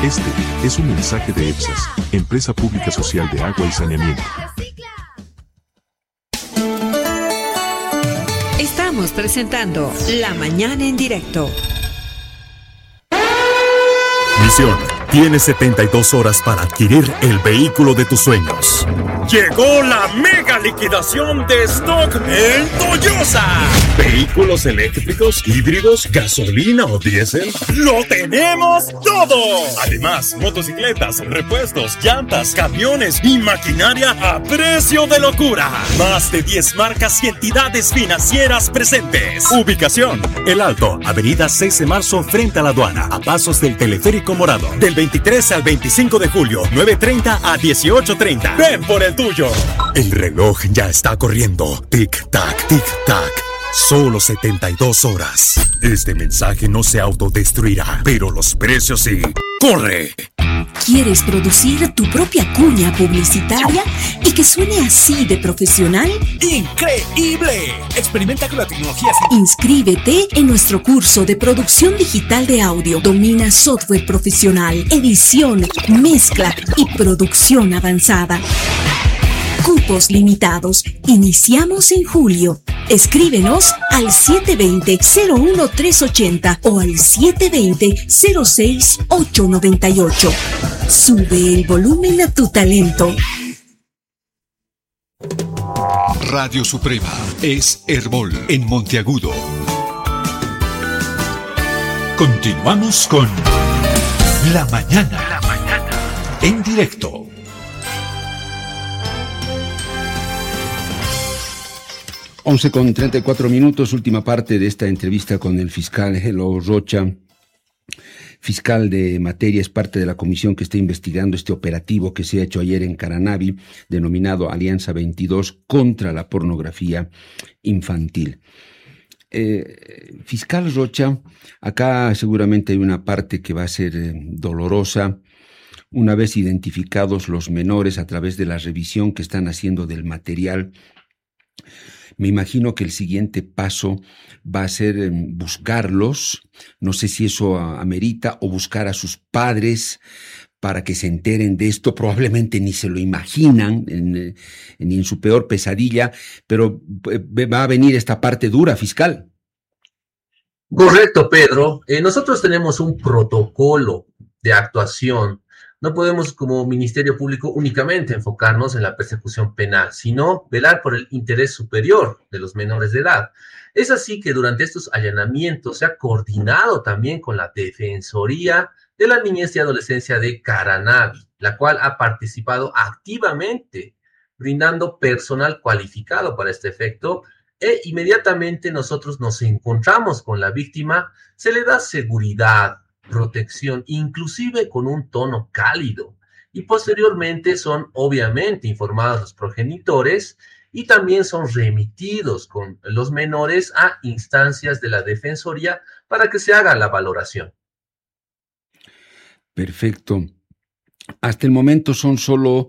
Este es un mensaje de EPSAS, Empresa Pública Social de Agua y Saneamiento. Estamos presentando La Mañana en Directo. Misión: tienes 72 horas para adquirir el vehículo de tus sueños. Llegó la mega liquidación de stock en Toyosa. Vehículos eléctricos, híbridos, gasolina o diésel, ¡lo tenemos todo! Además, motocicletas, repuestos, llantas, camiones y maquinaria a precio de locura. Más de 10 marcas y entidades financieras presentes. Ubicación: El Alto, avenida 6 de marzo frente a la aduana, a pasos del Teleférico Morado. Del 23 al 25 de julio, 9:30 a 18:30. Ven por el tuyo. El reloj ya está corriendo. Tic-tac, tic-tac. Solo 72 horas. Este mensaje no se autodestruirá, pero los precios sí. ¡Corre! ¿Quieres producir tu propia cuña publicitaria y que suene así de profesional? ¡Increíble! Experimenta con la tecnología. Inscríbete en nuestro curso de producción digital de audio. Domina software profesional, edición, mezcla y producción avanzada. Cupos limitados. Iniciamos en julio. Escríbenos al 720-01380 o al 720-06898. Sube el volumen a tu talento. Radio Suprema es Herbol en Monteagudo. Continuamos con La Mañana en directo. 11:34, última parte de esta entrevista con el fiscal Gelo Rocha, fiscal de materia, es parte de la comisión que está investigando este operativo que se ha hecho ayer en Caranavi, denominado Alianza 22 contra la pornografía infantil. Fiscal Rocha, acá seguramente hay una parte que va a ser dolorosa. Una vez identificados los menores a través de la revisión que están haciendo del material, me imagino que el siguiente paso va a ser buscarlos, no sé si eso amerita, o buscar a sus padres para que se enteren de esto. Probablemente ni se lo imaginan, ni en su peor pesadilla, pero va a venir esta parte dura, fiscal. Correcto, Pedro. Nosotros tenemos un protocolo de actuación. No podemos, como Ministerio Público, únicamente enfocarnos en la persecución penal, sino velar por el interés superior de los menores de edad. Es así que durante estos allanamientos se ha coordinado también con la Defensoría de la Niñez y Adolescencia de Caranavi, la cual ha participado activamente, brindando personal cualificado para este efecto, e inmediatamente nosotros nos encontramos con la víctima, se le da seguridad, protección, inclusive con un tono cálido, y posteriormente son obviamente informados los progenitores y también son remitidos con los menores a instancias de la Defensoría para que se haga la valoración. Perfecto. Hasta el momento son solo,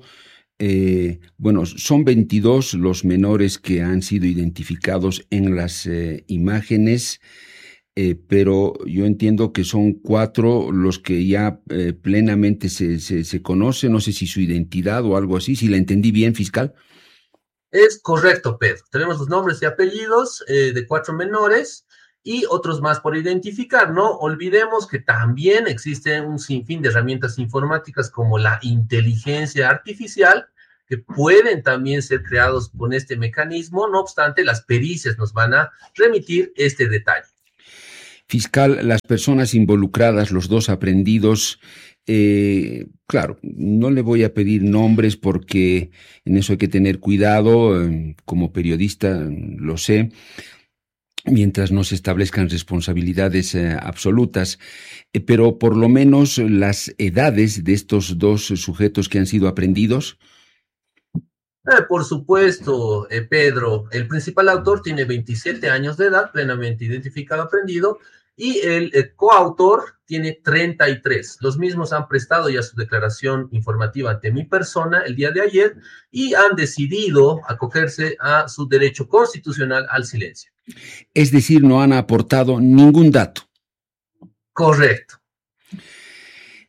son 22 los menores que han sido identificados en las imágenes. Pero yo entiendo que son 4 los que ya plenamente se conocen, no sé si su identidad o algo así, si la entendí bien, fiscal. Es correcto, Pedro. Tenemos los nombres y apellidos de 4 menores y otros más por identificar. No olvidemos que también existe un sinfín de herramientas informáticas como la inteligencia artificial, que pueden también ser creados con este mecanismo. No obstante, las pericias nos van a remitir este detalle. Fiscal, las personas involucradas, los 2 aprehendidos, claro, no le voy a pedir nombres porque en eso hay que tener cuidado, como periodista lo sé, mientras no se establezcan responsabilidades absolutas, pero por lo menos las edades de estos 2 sujetos que han sido aprehendidos. Por supuesto, Pedro, el principal autor tiene 27 años de edad, plenamente identificado, aprendido, y el coautor tiene 33. Los mismos han prestado ya su declaración informativa ante mi persona el día de ayer y han decidido acogerse a su derecho constitucional al silencio. Es decir, no han aportado ningún dato. Correcto.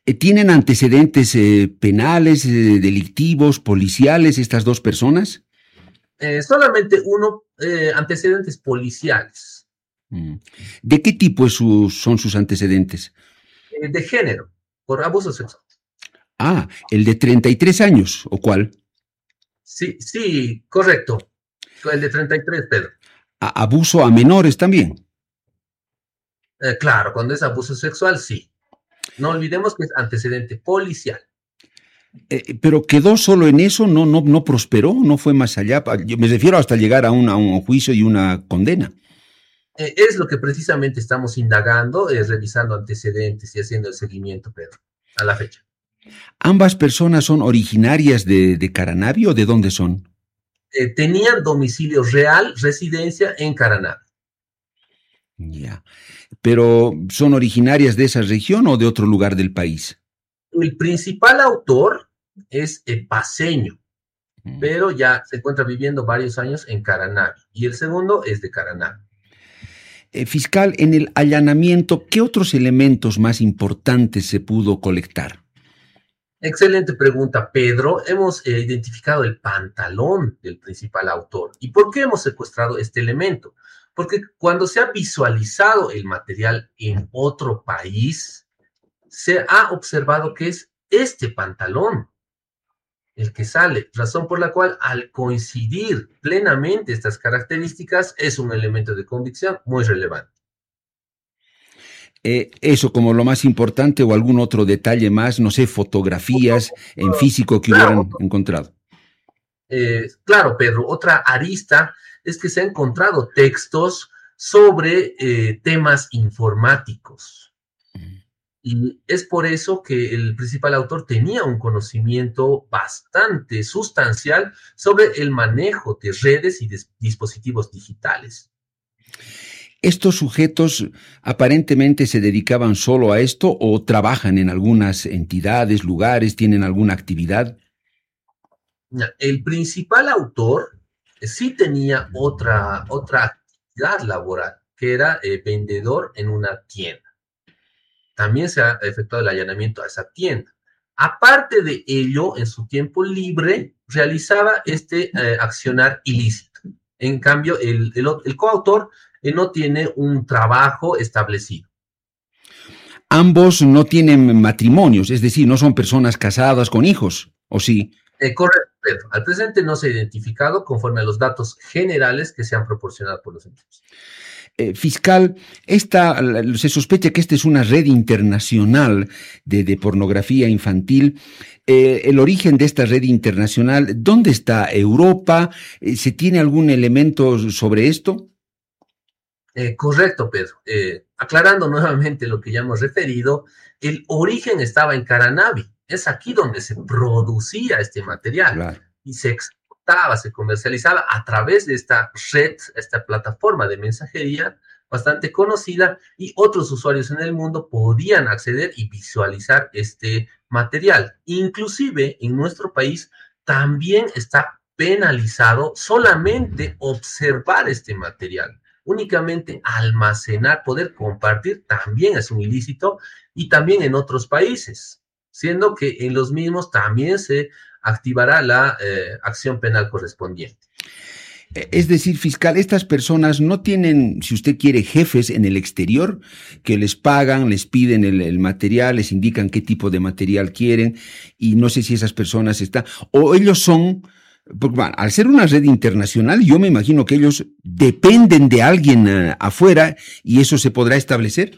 ¿Tienen antecedentes penales, delictivos, policiales estas dos personas? Solamente uno, antecedentes policiales. ¿De qué tipo son sus antecedentes? De género, por abuso sexual. Ah, el de 33 años, ¿o cuál? Sí, correcto. El de 33, Pedro. ¿Abuso a menores también? Claro, cuando es abuso sexual, sí. No olvidemos que es antecedente policial. Pero quedó solo en eso, no prosperó, no fue más allá. Yo me refiero hasta llegar a un juicio y una condena. Es lo que precisamente estamos indagando, revisando antecedentes y haciendo el seguimiento, Pedro, a la fecha. ¿Ambas personas son originarias de Caranavi o de dónde son? Tenían domicilio real, residencia en Caranavi. Ya. ¿Pero son originarias de esa región o de otro lugar del país? El principal autor es paceño, pero ya se encuentra viviendo varios años en Caranavi. Y el segundo es de Caranavi. Fiscal, en el allanamiento, ¿qué otros elementos más importantes se pudo colectar? Excelente pregunta, Pedro. Hemos identificado el pantalón del principal autor. ¿Y por qué hemos secuestrado este elemento? Porque cuando se ha visualizado el material en otro país, se ha observado que es este pantalón el que sale, razón por la cual al coincidir plenamente estas características es un elemento de convicción muy relevante. Eso como lo más importante o algún otro detalle más, no sé, fotografías en físico que hubieran encontrado. Claro, Pedro, otra arista es que se han encontrado textos sobre temas informáticos. Y es por eso que el principal autor tenía un conocimiento bastante sustancial sobre el manejo de redes y dispositivos digitales. ¿Estos sujetos aparentemente se dedicaban solo a esto o trabajan en algunas entidades, lugares, tienen alguna actividad? El principal autor sí tenía otra actividad laboral, que era vendedor en una tienda. También se ha efectuado el allanamiento a esa tienda. Aparte de ello, en su tiempo libre, realizaba este accionar ilícito. En cambio, el coautor no tiene un trabajo establecido. Ambos no tienen matrimonios, es decir, no son personas casadas con hijos, ¿o sí? Correcto. Al presente no se ha identificado conforme a los datos generales que se han proporcionado por los entes. Fiscal, se sospecha que esta es una red internacional de pornografía infantil. El origen de esta red internacional, ¿dónde está? ¿Europa? ¿Se tiene algún elemento sobre esto? Correcto, Pedro. Aclarando nuevamente lo que ya hemos referido, el origen estaba en Caranavi. Es aquí donde se producía este material. Claro. Y se exportaba, se comercializaba a través de esta red, esta plataforma de mensajería bastante conocida, y otros usuarios en el mundo podían acceder y visualizar este material. Inclusive en nuestro país también está penalizado solamente observar este material. Únicamente almacenar, poder compartir también es un ilícito, y también en otros países, siendo que en los mismos también se activará la acción penal correspondiente. Es decir, fiscal, estas personas no tienen, si usted quiere, jefes en el exterior que les pagan, les piden el material, les indican qué tipo de material quieren, y no sé si esas personas están, o ellos son, porque bueno, al ser una red internacional, yo me imagino que ellos dependen de alguien afuera, y eso se podrá establecer.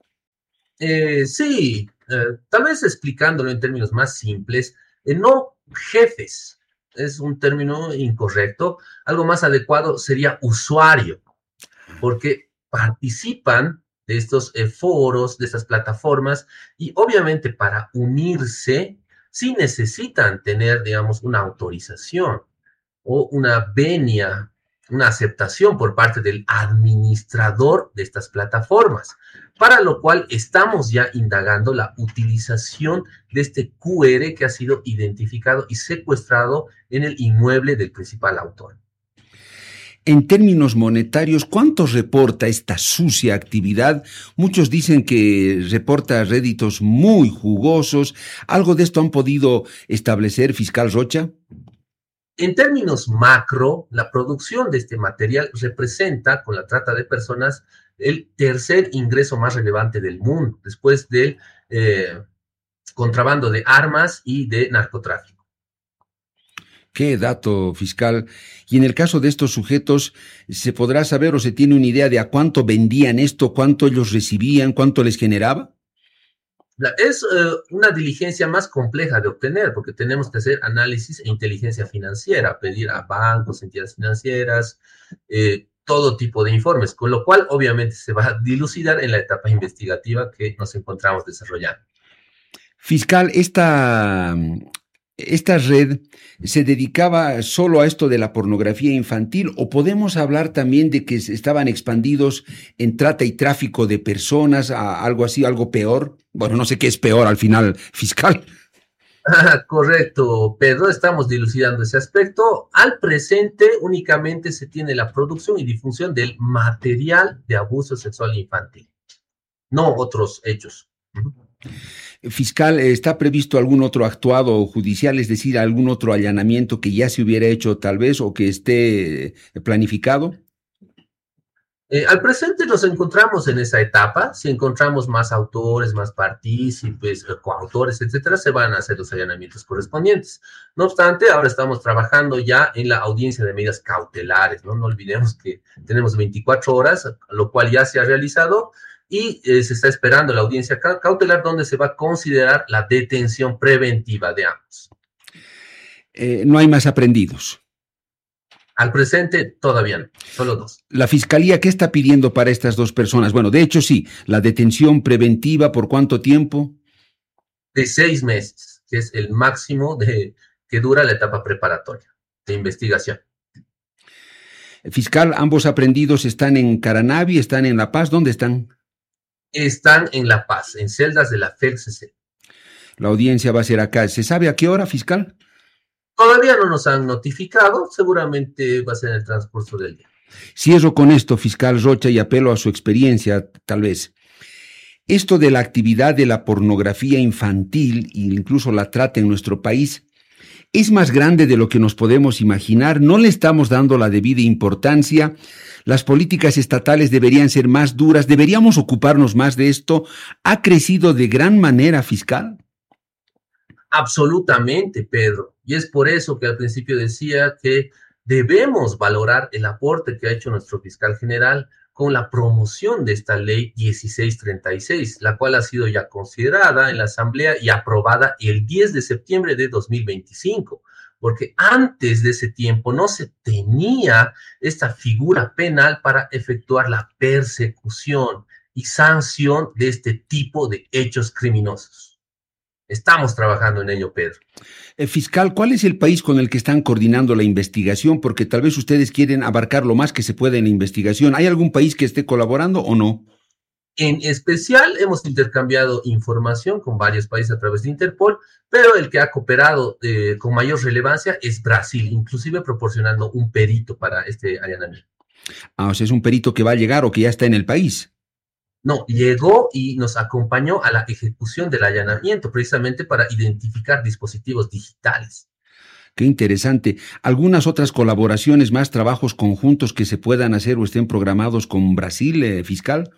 Sí, tal vez explicándolo en términos más simples, no jefes, es un término incorrecto, algo más adecuado sería usuario, porque participan de estos foros, de estas plataformas, y obviamente para unirse sí necesitan tener, digamos, una autorización o una venia, una aceptación por parte del administrador de estas plataformas, para lo cual estamos ya indagando la utilización de este QR que ha sido identificado y secuestrado en el inmueble del principal autor. En términos monetarios, ¿cuánto reporta esta sucia actividad? Muchos dicen que reporta réditos muy jugosos. ¿Algo de esto han podido establecer, fiscal Rocha? En términos macro, la producción de este material representa, con la trata de personas, el tercer ingreso más relevante del mundo, después del contrabando de armas y de narcotráfico. Qué dato, fiscal. Y en el caso de estos sujetos, ¿se podrá saber o se tiene una idea de a cuánto vendían esto, cuánto ellos recibían, cuánto les generaba? Es una diligencia más compleja de obtener, porque tenemos que hacer análisis e inteligencia financiera, pedir a bancos, entidades financieras, todo tipo de informes, con lo cual obviamente se va a dilucidar en la etapa investigativa que nos encontramos desarrollando. Fiscal, esta red se dedicaba solo a esto de la pornografía infantil, o podemos hablar también de que estaban expandidos en trata y tráfico de personas, a algo así, algo peor. Bueno, no sé qué es peor al final, fiscal. Correcto, Pedro, estamos dilucidando ese aspecto. Al presente únicamente se tiene la producción y difusión del material de abuso sexual infantil, no otros hechos. Fiscal, ¿está previsto algún otro actuado judicial, es decir, algún otro allanamiento que ya se hubiera hecho tal vez o que esté planificado? Al presente nos encontramos en esa etapa. Si encontramos más autores, más partícipes, coautores, etcétera, se van a hacer los allanamientos correspondientes. No obstante, ahora estamos trabajando ya en la audiencia de medidas cautelares, ¿no? No olvidemos que tenemos 24 horas, lo cual ya se ha realizado, y se está esperando la audiencia cautelar donde se va a considerar la detención preventiva de ambos. No hay más aprehendidos. Al presente todavía no, solo 2. ¿La Fiscalía qué está pidiendo para estas 2 personas? Bueno, de hecho sí, la detención preventiva, ¿por cuánto tiempo? De 6 meses, que es el máximo que dura la etapa preparatoria de investigación. Fiscal, ¿ambos aprehendidos están en Caranavi, están en La Paz? ¿Dónde están? Están en La Paz, en celdas de la FELCC. La audiencia va a ser acá. ¿Se sabe a qué hora, fiscal? Todavía no nos han notificado, seguramente va a ser en el transcurso del día. Cierro con esto, fiscal Rocha, y apelo a su experiencia, tal vez. Esto de la actividad de la pornografía infantil e incluso la trata en nuestro país es más grande de lo que nos podemos imaginar. No le estamos dando la debida importancia. Las políticas estatales deberían ser más duras. Deberíamos ocuparnos más de esto. ¿Ha crecido de gran manera, fiscal? Absolutamente, Pedro. Y es por eso que al principio decía que debemos valorar el aporte que ha hecho nuestro fiscal general con la promoción de esta ley 1636, la cual ha sido ya considerada en la Asamblea y aprobada el 10 de septiembre de 2025, porque antes de ese tiempo no se tenía esta figura penal para efectuar la persecución y sanción de este tipo de hechos criminosos. Estamos trabajando en ello, Pedro. Fiscal, ¿cuál es el país con el que están coordinando la investigación? Porque tal vez ustedes quieren abarcar lo más que se puede en la investigación. ¿Hay algún país que esté colaborando o no? En especial, hemos intercambiado información con varios países a través de Interpol, pero el que ha cooperado con mayor relevancia es Brasil, inclusive proporcionando un perito para este allanamiento. O sea, es un perito que va a llegar o que ya está en el país. No, llegó y nos acompañó a la ejecución del allanamiento, precisamente para identificar dispositivos digitales. Qué interesante. ¿Algunas otras colaboraciones, más trabajos conjuntos que se puedan hacer o estén programados con Brasil, fiscal?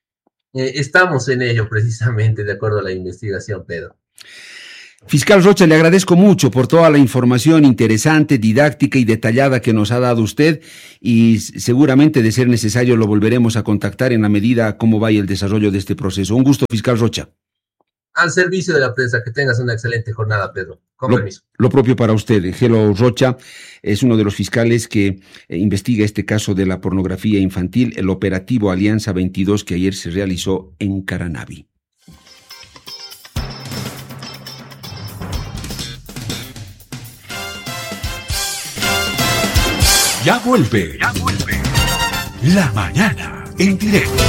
Estamos en ello, precisamente, de acuerdo a la investigación, Pedro. Fiscal Rocha, le agradezco mucho por toda la información interesante, didáctica y detallada que nos ha dado usted, y seguramente, de ser necesario, lo volveremos a contactar en la medida cómo vaya el desarrollo de este proceso. Un gusto, fiscal Rocha. Al servicio de la prensa. Que tengas una excelente jornada, Pedro. Con permiso. Lo propio para usted. Gelo Rocha es uno de los fiscales que investiga este caso de la pornografía infantil, el operativo Alianza 22 que ayer se realizó en Caranavi. Ya vuelve. La mañana en directo.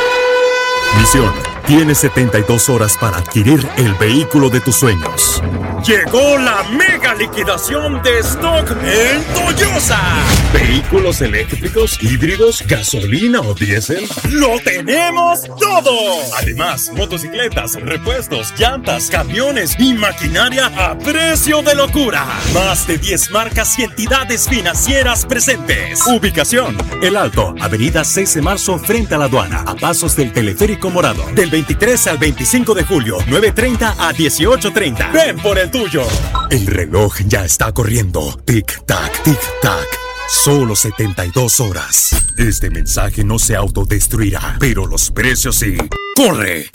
Misión: tienes 72 horas para adquirir el vehículo de tus sueños. Llegó la mega liquidación de stock en Toyosa. Vehículos eléctricos, híbridos, gasolina o diésel. ¡Lo tenemos todo! Además, motocicletas, repuestos, llantas, camiones y maquinaria a precio de locura. Más de 10 marcas y entidades financieras presentes. Ubicación: El Alto, avenida 6 de marzo frente a la aduana, a pasos del Teleférico Morado. Del 23 al 25 de julio, 9:30 a 18:30. Ven por el tuyo. El reloj ya está corriendo. Tic-tac, tic-tac. Solo 72 horas. Este mensaje no se autodestruirá, pero los precios sí. ¡Corre!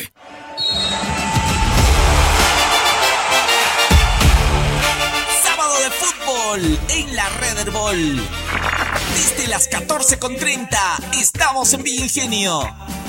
Sábado de fútbol en la Red Herbol. Desde las 14:30 estamos en Villa Ingenio.